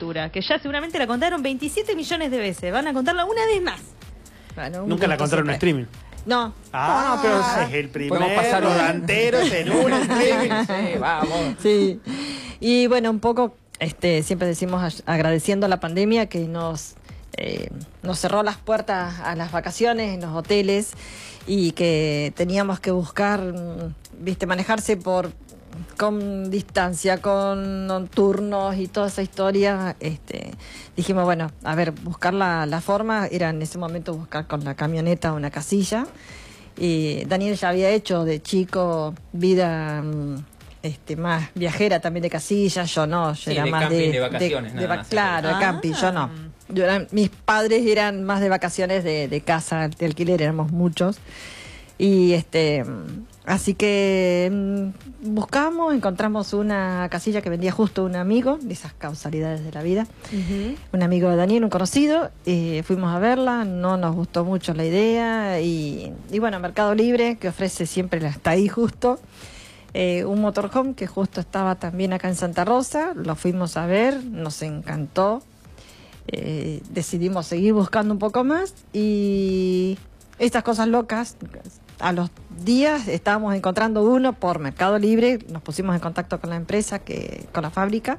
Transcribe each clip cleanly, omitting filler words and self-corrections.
aventura, que ya seguramente la contaron 27 millones de veces. Van a contarla una vez más. Bueno, Nunca la contaron en streaming. No. Ah, No, pero es el primer podemos pasar los delanteros en un streaming. Sí, vamos. Sí. Y bueno, un poco, siempre decimos agradeciendo a la pandemia que nos cerró las puertas a las vacaciones en los hoteles y que teníamos que buscar, manejarse con distancia, con turnos y toda esa historia. Dijimos, bueno, a ver, buscar la forma, era en ese momento buscar con la camioneta una casilla. Y Daniel ya había hecho de chico vida más viajera también de casilla, yo no, yo era de más camping, de vacaciones, nada más. claro, de camping, yo no. Mis padres eran más de vacaciones de casa, de alquiler, éramos muchos. Y así que buscamos, encontramos una casilla que vendía justo un amigo, de esas causalidades de la vida. Un amigo de Daniel, un conocido, fuimos a verla, no nos gustó mucho la idea y bueno, Mercado Libre, que ofrece siempre, está ahí justo, un motorhome que justo estaba también acá en Santa Rosa, lo fuimos a ver, nos encantó, decidimos seguir buscando un poco más y estas cosas locas. A los días estábamos encontrando uno por Mercado Libre, nos pusimos en contacto con la empresa, con la fábrica,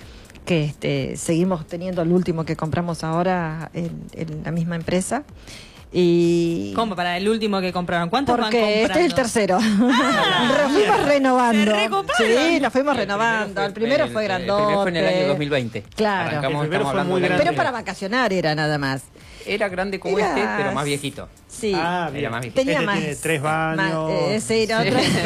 que seguimos teniendo el último que compramos ahora en la misma empresa. Y ¿Cómo? Para el último que compraron. ¿Cuántos van comprando? porque este es el tercero. Lo fuimos renovando. ¿Se recoparon? Sí, lo fuimos renovando. El primero fue grandote. El primero fue en el año 2020. Claro. Arrancamos, El primero estamos fue hablando muy del año grande. Pero para vacacionar era nada más. Era grande como Era- pero más viejito. Sí. Ah, Era bien. más viejito. Tenía más. Tiene 3 baños. Sí, no,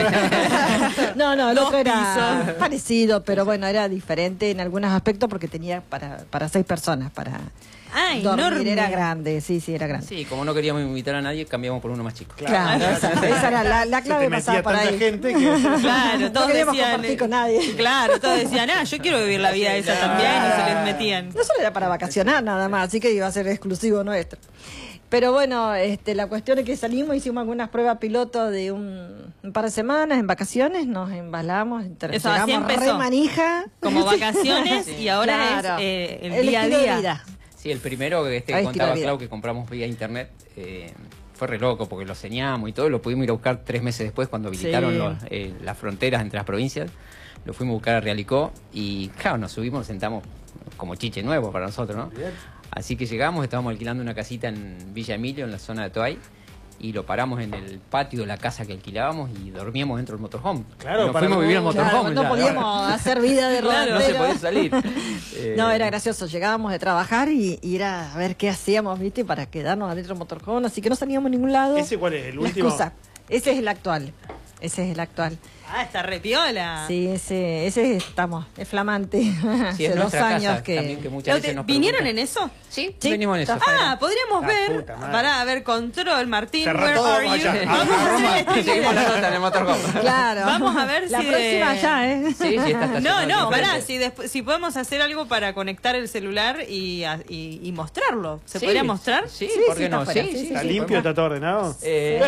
no, el Dos otro era pisos. parecido, pero bueno, era diferente en algunos aspectos porque tenía para 6 personas, para Ah, dormir. enorme. Era grande, sí, era grande. Sí, como no queríamos invitar a nadie, cambiamos por uno más chico. Claro, esa era la Se clave, te pasaba metía por tanta ahí. gente que... Claro, No todos queríamos decían. compartir con nadie. Claro, todos decían, yo quiero vivir la vida esa también, y se les metían. No solo era para vacacionar nada más, así que iba a ser exclusivo nuestro. Pero bueno, la cuestión es que salimos, hicimos algunas pruebas piloto de un par de semanas en vacaciones, nos embalamos, Eso, así llegamos empezó. re manija. Como vacaciones y ahora Claro. es el día a estilo de día. vida. Sí, el primero que Ahí contaba estilo de vida. Clau, que compramos vía internet, fue re loco porque lo señamos y todo, lo pudimos ir a buscar 3 meses después cuando habilitaron Sí. las fronteras entre las provincias, lo fuimos a buscar a Realicó y claro, nos subimos, nos sentamos como chiche nuevo para nosotros, ¿no? Así que llegamos, estábamos alquilando una casita en Villa Emilio, en la zona de Toay, y lo paramos en el patio de la casa que alquilábamos y dormíamos dentro del motorhome. Claro, Y nos para fuimos a vivir al no- motorhome. Claro, no podíamos hacer vida de Claro, No se rodantero. podía salir. No, era gracioso. Llegábamos de trabajar y era a ver qué hacíamos, ¿viste? Para quedarnos adentro del motorhome. Así que no salíamos a ningún lado. ¿Ese cuál es? ¿El La último? excusa. Ese es el actual. Ese es el actual. Ah, está re piola. Sí, ese estamos. Es flamante. Sí, Hace es 2 nuestra años casa que. también, que muchas veces nos ¿Vinieron preguntan. en eso? Sí, Sí, venimos en eso. Ah, podríamos La ver. puta madre. Para ver, control, Martín, Cerrá where todo, are you? vaya. Vamos a hacer el Seguimos la streaming. nota en el motorhome. Claro. Vamos a ver la si próxima de- ya, ¿eh? Sí, sí, está No, estacionado no, enfrente. pará, si podemos hacer algo para conectar el celular y mostrarlo. ¿Se Sí, podría mostrar? Sí, Sí, ¿por sí, qué está no? afuera, Sí, sí, sí, sí, ¿Está sí, limpio? ¿Está todo ordenado?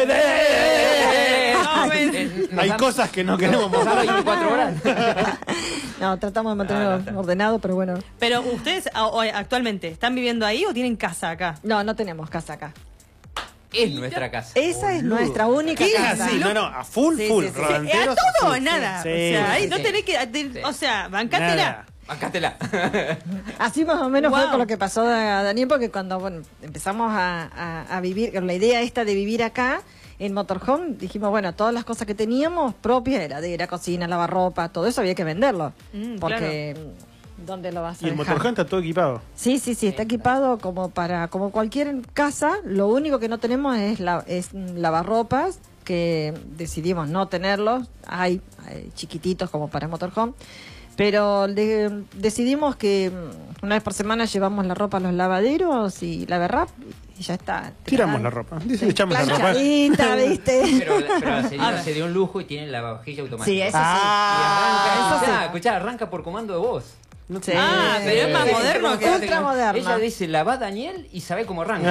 nos Hay dan- cosas que no queremos nos dan mostrar. 24 horas. No, tratamos de mantenerlo no está. ordenado, pero bueno. Pero ustedes actualmente, ¿están viviendo ahí o tienen casa acá? No, no tenemos casa acá. Es nuestra casa. Esa es nuestra única ¿Qué es casa. así? No, a full, Sí, full. sí, sí. Rodanteros, ¿A todo o full. nada? Sí, o sea, ahí sí, no sí. tenés que... Sí. O sea, bancátela. Nada. Bancátela. Así más o menos fue Wow. con lo que pasó a Daniel, porque cuando empezamos a vivir, con la idea esta de vivir acá, en motorhome, dijimos, bueno, todas las cosas que teníamos propias, heladera, cocina, lavarropa, todo eso había que venderlo. Porque, ¿dónde lo vas a Y el dejar? motorhome está todo equipado. Sí, está equipado como cualquier casa. Lo único que no tenemos es lavarropas, que decidimos no tenerlos. Hay chiquititos como para motorhome. Pero decidimos que una vez por semana llevamos la ropa a los lavaderos y la verrap y ya está. Tiramos la ropa. Dice, Sí, echamos la ropa. planchadita, ¿viste? Pero la señora se dio un lujo y tiene la lavavajilla automática. Sí, eso Y Ah, arranca, eso sí. escuchá, arranca por comando de voz. Sí. Ah, pero es más Sí, moderno sí, que... Ultra moderno. Ella dice, la va Daniel y sabe cómo arranca.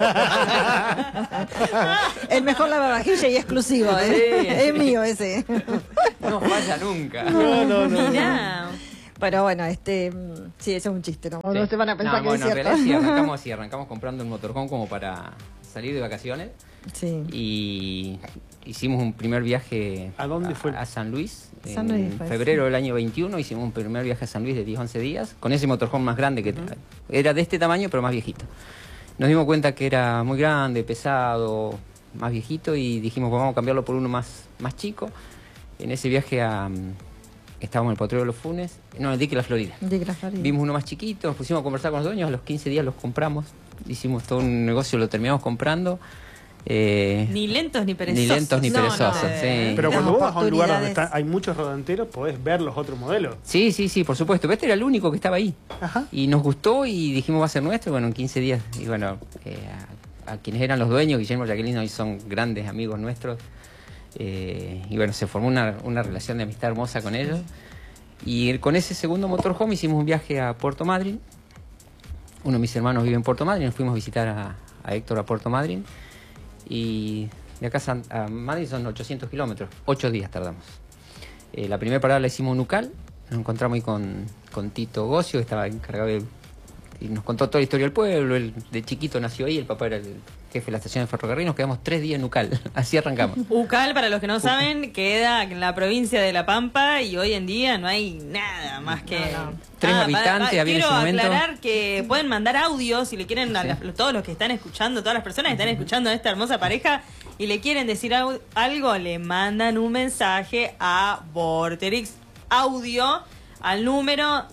El mejor lavavajilla y exclusivo, ¿eh? Sí. Es mío ese. No falla nunca. No. Mirá. Pero bueno, sí, eso es un chiste, ¿no? No se van a pensar que bueno, es en cierto. realidad sí arrancamos comprando un motorhome como para salir de vacaciones. Sí. Y hicimos un primer viaje ¿A dónde fue? a San Luis. San Luis, En pues, febrero del año 21 hicimos un primer viaje a San Luis de 10-11 días, con ese motorhome más grande que era de este tamaño, pero más viejito. Nos dimos cuenta que era muy grande, pesado, más viejito, y dijimos, pues vamos a cambiarlo por uno más chico. En ese viaje estábamos en el Potrero de los Funes, no, en el Dique La Florida. Vimos uno más chiquito, nos pusimos a conversar con los dueños, a los 15 días los compramos, hicimos todo un negocio, lo terminamos comprando. Ni lentos ni perezosos. Ni lentos ni perezosos, sí. Pero cuando Las vos vas a un lugar donde oportunidades. hay muchos rodanteros, podés ver los otros modelos. Sí, por supuesto. Este era el único que estaba ahí. Ajá. Y nos gustó y dijimos va a ser nuestro. Bueno, en 15 días. Y bueno, a quienes eran los dueños, Guillermo y Jacqueline, hoy son grandes amigos nuestros. Y bueno, se formó una relación de amistad hermosa con ellos. Y con ese segundo motorhome hicimos un viaje a Puerto Madryn. Uno de mis hermanos vive en Puerto Madryn. Nos fuimos a visitar a Héctor a Puerto Madryn. Y de acá a Madrid son 800 kilómetros, 8 días tardamos. La primera parada la hicimos en Ucal, nos encontramos ahí con Tito Gocio, que estaba encargado y nos contó toda la historia del pueblo. Él de chiquito nació ahí, el papá era el jefe de la estación de ferrocarril. Nos quedamos 3 días en Ucal, así arrancamos. Ucal, para los que no saben, queda en la provincia de La Pampa y hoy en día no hay nada más que... Tres habitantes había en ese momento. Quiero aclarar que pueden mandar audios si le quieren, todos los que están escuchando, todas las personas que están escuchando a esta hermosa pareja y le quieren decir algo, le mandan un mensaje a Vorterix Audio al número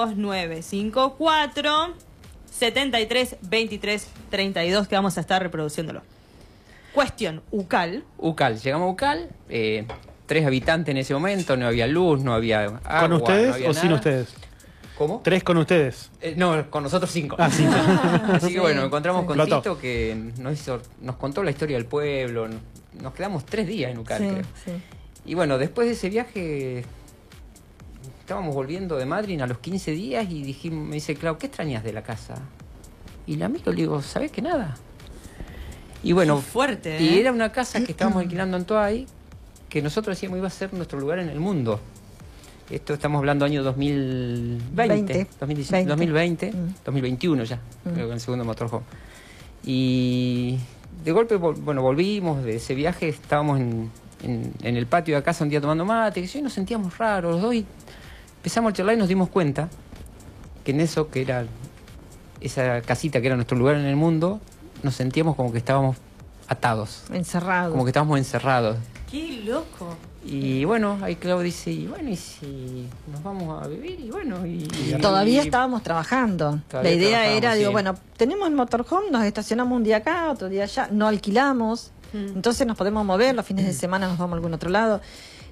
2954 73 23 32, que vamos a estar reproduciéndolo. Cuestión, Ucal. Llegamos a Ucal, 3 habitantes en ese momento, no había luz, no había agua. ¿Con ustedes no había o sin nada. ustedes? ¿Cómo? 3 con ustedes. No, con nosotros 5. Ah, 5. Así que bueno, encontramos con Flotó. Tito, que nos contó la historia del pueblo. Nos quedamos 3 días en Ucal, creo. Sí. Y bueno, después de ese viaje estábamos volviendo de Madrid a los 15 días y me dice, Clau, ¿qué extrañas de la casa? Y la miro, le digo, ¿sabés que nada? Y bueno, Qué fuerte, ¿eh? y era una casa que estábamos alquilando en Toay, que nosotros decíamos iba a ser nuestro lugar en el mundo. Esto estamos hablando año 2020, 2020, 2021 ya, creo que en el segundo motorhome. Y de golpe, bueno, volvimos de ese viaje, estábamos en el patio de casa un día tomando mate, y nos sentíamos raros los dos, y empezamos a charlar y nos dimos cuenta que en eso, que era esa casita que era nuestro lugar en el mundo, nos sentíamos como que estábamos atados, Encerrado. como que estábamos encerrados. ¡Qué loco! Y bueno, ahí Clau dice, y bueno, ¿y si nos vamos a vivir? Y bueno, Todavía estábamos trabajando. Todavía La idea trabajábamos, era, digo, sí. bueno, tenemos el motorhome, nos estacionamos un día acá, otro día allá, no alquilamos, entonces nos podemos mover, los fines de semana nos vamos a algún otro lado.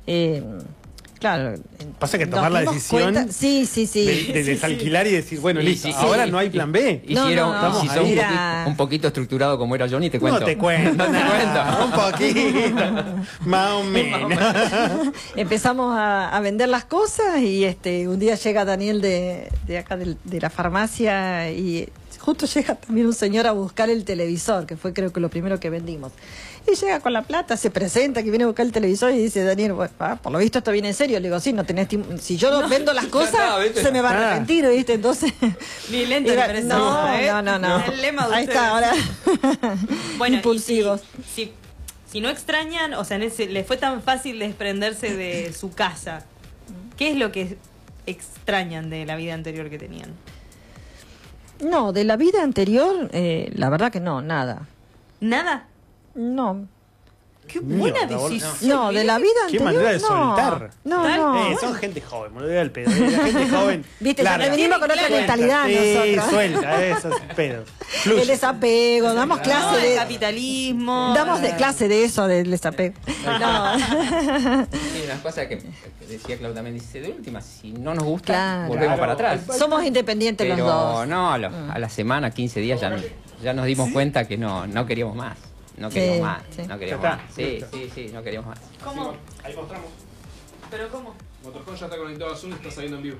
Claro. Pasa que nos tomar la dimos decisión cuenta- Sí. de desalquilar y decir, bueno, Y listo, sí, ahora sí. no hay plan B. Y No, si, era, no, no, y si sos era- un poquito estructurado como era Johnny, te cuento. No te cuento, No te nada, cuento. un poquito, más o menos. Empezamos a vender las cosas y un día llega Daniel de acá de la farmacia y justo llega también un señor a buscar el televisor, que fue creo que lo primero que vendimos. Y llega con la plata, se presenta que viene a buscar el televisor y dice, Daniel, bueno, por lo visto esto viene en serio. Le digo, sí, no tenés si yo vendo las cosas, ¿viste? se me va a arrepentir, ¿viste? Entonces... Ni lento ni perezoso, no, ¿eh? no. El lema de Ahí está, ustedes. ahora. Bueno, Impulsivos. y si no extrañan, o sea, les fue tan fácil desprenderse de su casa, ¿qué es lo que extrañan de la vida anterior que tenían? No, de la vida anterior, la verdad que no, nada. ¿Nada? No. ¡Qué buena Mierda, boludo. decisión! No, de la vida Qué anterior. manera de no. soltar. No. Son gente joven, me lo digo al pedo. La gente joven. Viste, larga. ya venimos con otra Suelta, mentalidad Sí, nosotros. suelta esos pedos. El Fluye. desapego, damos No, clase el de. capitalismo. Damos de clase de eso, del desapego. No. Sí, una cosa que decía Clau también, dice, de última, si no nos gusta, Claro. volvemos para atrás. Somos independientes Pero los dos. no, a la semana, 15 días, ya nos dimos cuenta que no queríamos más. No queríamos Sí, más, sí. no queríamos Ya más. está, Sí, listo. sí, no queríamos más. ¿Cómo? Ahí mostramos. ¿Pero cómo? Motorhome ya está conectado a Zoom y está saliendo en vivo.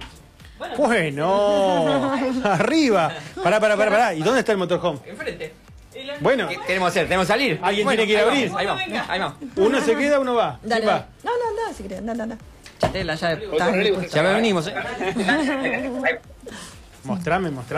Bueno, arriba. Pará. ¿Y dónde está el motorhome? Enfrente. Bueno, ¿Qué queremos hacer? ¿Tenemos que salir? Alguien Bueno, tiene que ir a ahí abrir. vamos, ahí vamos. uno se queda, uno va. Dale. ¿Quién va? No, si querés, anda. la llave. Ya Ya venimos, Mostrame.